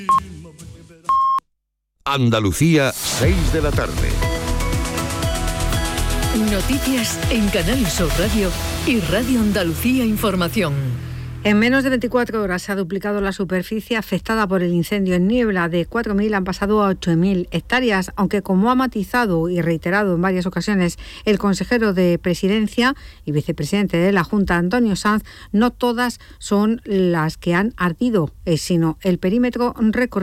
Andalucía, 6 de la tarde. Noticias en Canal Sur Radio y Radio Andalucía Información. En menos de 24 horas se ha duplicado la superficie afectada por el incendio en Niebla. De 4.000 han pasado a 8.000 hectáreas, aunque como ha matizado y reiterado en varias ocasiones el consejero de Presidencia y vicepresidente de la Junta, Antonio Sanz, no todas son las que han ardido, sino el perímetro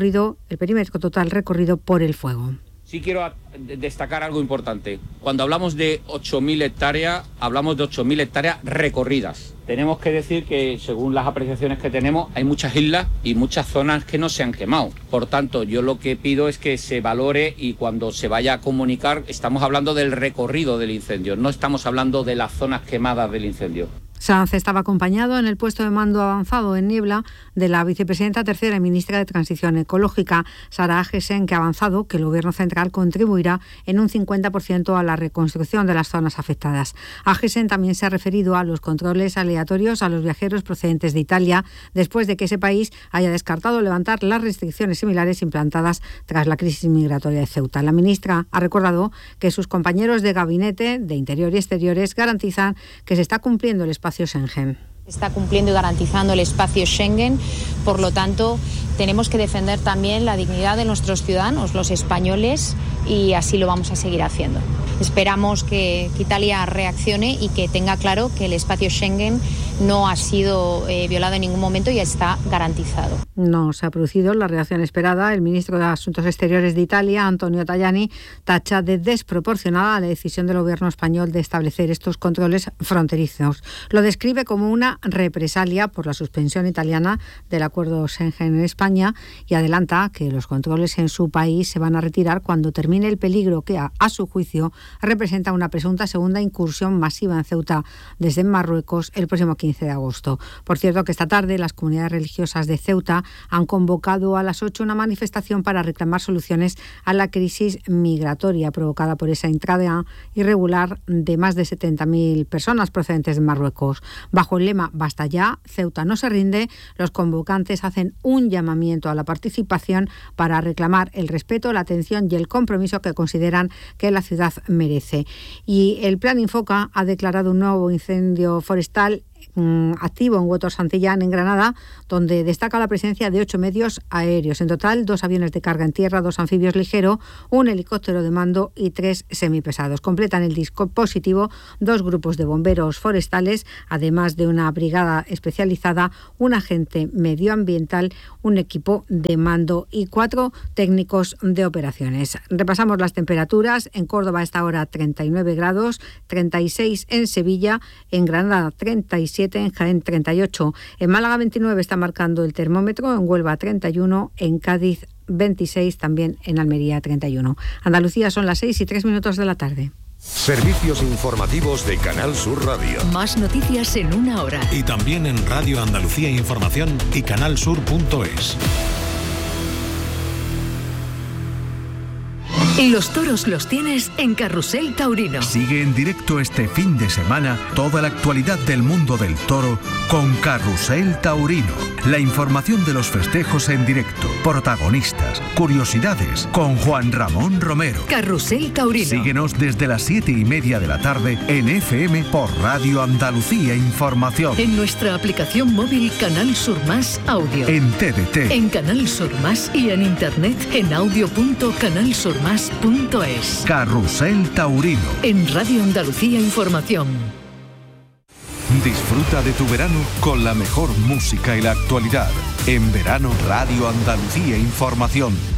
total recorrido por el fuego. Sí quiero destacar algo importante. Cuando hablamos de 8.000 hectáreas, hablamos de 8.000 hectáreas recorridas. Tenemos que decir que, según las apreciaciones que tenemos, hay muchas islas y muchas zonas que no se han quemado. Por tanto, yo lo que pido es que se valore y cuando se vaya a comunicar, estamos hablando del recorrido del incendio, no estamos hablando de las zonas quemadas del incendio. Sanz estaba acompañado en el puesto de mando avanzado en Niebla de la vicepresidenta tercera y ministra de Transición Ecológica, Sara Agesen, que ha avanzado que el Gobierno central contribuirá en un 50% a la reconstrucción de las zonas afectadas. Agesen también se ha referido a los controles aleatorios a los viajeros procedentes de Italia, después de que ese país haya descartado levantar las restricciones similares implantadas tras la crisis migratoria de Ceuta. La ministra ha recordado que sus compañeros de gabinete de Interior y Exteriores garantizan que se está cumpliendo el espacio Schengen. Está cumpliendo y garantizando el espacio Schengen, por lo tanto tenemos que defender también la dignidad de nuestros ciudadanos, los españoles, y así lo vamos a seguir haciendo. Esperamos que Italia reaccione y que tenga claro que el espacio Schengen no ha sido violado en ningún momento y está garantizado. No se ha producido la reacción esperada. El ministro de Asuntos Exteriores de Italia, Antonio Tajani, tacha de desproporcionada la decisión del Gobierno español de establecer estos controles fronterizos. Lo describe como una represalia por la suspensión italiana del acuerdo Schengen en España y adelanta que los controles en su país se van a retirar cuando termine el peligro que, a su juicio, representa una presunta segunda incursión masiva en Ceuta desde Marruecos el próximo 15 de agosto. Por cierto, que esta tarde las comunidades religiosas de Ceuta han convocado a las 8 una manifestación para reclamar soluciones a la crisis migratoria provocada por esa entrada irregular de más de 70.000 personas procedentes de Marruecos. Bajo el lema "Basta ya, Ceuta no se rinde", los convocantes hacen un llamamiento a la participación para reclamar el respeto, la atención y el compromiso que consideran que la ciudad merece. Y el Plan Infoca ha declarado un nuevo incendio forestal activo en Huetor Santillán, en Granada, donde destaca la presencia de 8 medios aéreos. En total, 2 aviones de carga en tierra, 2 anfibios ligeros, un helicóptero de mando y 3 semipesados. Completan el dispositivo 2 grupos de bomberos forestales, además de una brigada especializada, un agente medioambiental, un equipo de mando y 4 técnicos de operaciones. Repasamos las temperaturas. En Córdoba a esta hora 39 grados, 36 en Sevilla, en Granada 37, en Jaén 38, en Málaga 29 está marcando el termómetro, en Huelva 31, en Cádiz 26, también en Almería 31. Andalucía, son las 6:03 de la tarde. Servicios informativos de Canal Sur Radio. Más noticias en una hora. Y también en Radio Andalucía Información y canalsur.es. Los toros los tienes en Carrusel Taurino. Sigue en directo este fin de semana toda la actualidad del mundo del toro con Carrusel Taurino. La información de los festejos en directo, protagonistas, curiosidades, con Juan Ramón Romero. Carrusel Taurino. Síguenos desde las 7:30 de la tarde en FM por Radio Andalucía Información. En nuestra aplicación móvil Canal Sur Más Audio. En TDT. En Canal Sur Más y en internet en audio.canalsurmas.es. Carrusel Taurino. En Radio Andalucía Información. Disfruta de tu verano con la mejor música y la actualidad. En verano, Radio Andalucía Información.